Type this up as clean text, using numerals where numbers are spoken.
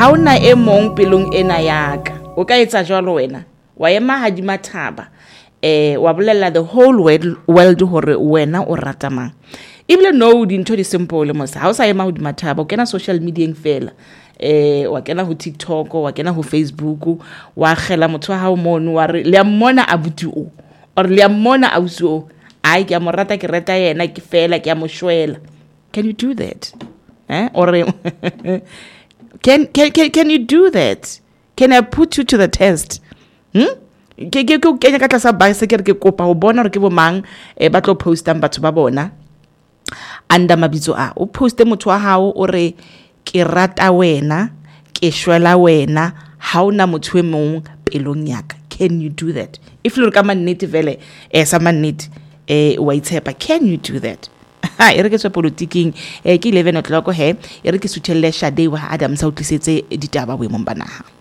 ha ona e mong pelong ena yaka o ka etsa jwalo wena wa ema hadima thaba wa bolella the whole world hore wena o rata mang ibile no dintho di simple mo sa ha o sa ema hodima thaba o kena social media eng fela wa kena ho TikTok wa kena ho Facebook wa khela motho ha o mono wa re le mmona abuti o or le mmona ausi o ai ke a mo rata ke rata yena ke fela ke a mo shwela. Can you do that? Or can you do that? Can I put you to the test? Ke kenya ka tlasa bicycle ke kopa ho bona hore ke bo mang ba tlo postang batho ba bona anda mabitso a o poste motho wa hao o re ke rata wena ke shwela wena ha ona motho e mong pelong yaka. Can you do that? If lo ka mannete vele sa mannete wa itshepa, can you do that? E re ke tswa politiking ke 11 o'clock he e re ke suthelle Shade wa Adam sa utlisetse ditaba boemong banaha.